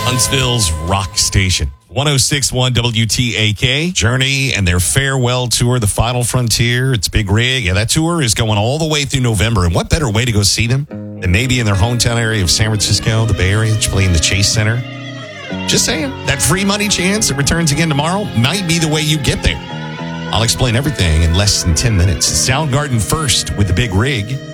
Huntsville's rock station. 106.1 WTAK. Journey and their farewell tour, The Final Frontier. It's Big Rig. Yeah, that tour is going all the way through November. And what better way to go see them than maybe in their hometown area of San Francisco, the Bay Area, playing the Chase Center. Just saying, that free money chance that returns again tomorrow might be the way you get there. I'll explain everything in less than 10 minutes. Soundgarden first with The Big Rig.